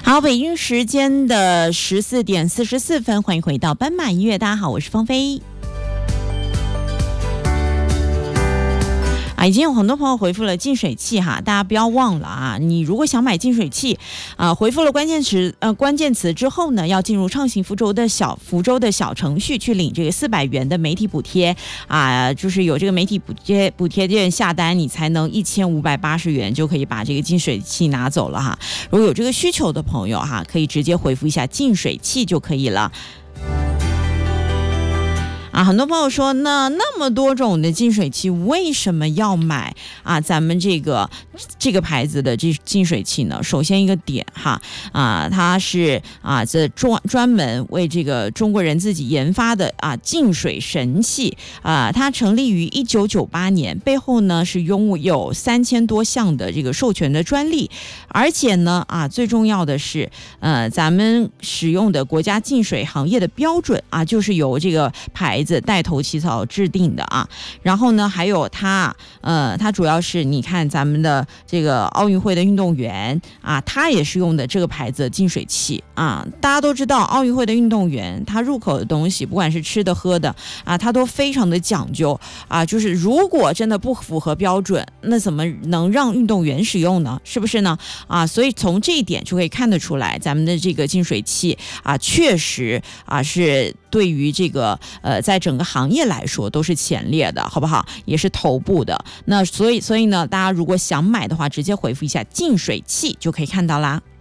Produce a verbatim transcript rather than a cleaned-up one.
好，北京时间的十四点四十四分，欢迎回到斑马音乐。大家好，我是芳菲。啊，已经有很多朋友回复了净水器哈，大家不要忘了啊！你如果想买净水器，啊，回复了关键词呃关键词之后呢，要进入畅行福州的小福州的小程序去领这个四百元的媒体补贴啊，就是有这个媒体补贴补贴券下单，你才能一千五百八十元就可以把这个净水器拿走了哈。如果有这个需求的朋友哈，可以直接回复一下净水器就可以了。啊，很多朋友说，那那么多种的净水器，为什么要买啊？咱们这个这个牌子的这净水器呢？首先一个点哈，啊，它是啊，这专专门为这个中国人自己研发的啊净水神器啊，它成立于一九九八年，背后呢是拥有三千多项的这个授权的专利，而且呢啊，最重要的是，呃，咱们使用的国家净水行业的标准啊，就是由这个牌子带头起草制定的啊，然后呢，还有它，呃，它主要是你看咱们的这个奥运会的运动员啊，他也是用的这个牌子的净水器啊。大家都知道，奥运会的运动员他入口的东西，不管是吃的喝的啊，他都非常的讲究啊。就是如果真的不符合标准，那怎么能让运动员使用呢？是不是呢？啊，所以从这一点就可以看得出来，咱们的这个净水器啊，确实啊是对于这个呃，在整个行业来说都是前列的，好不好？也是头部的。那所以，所以呢，大家如果想买的话，直接回复一下净水器就可以看到啦。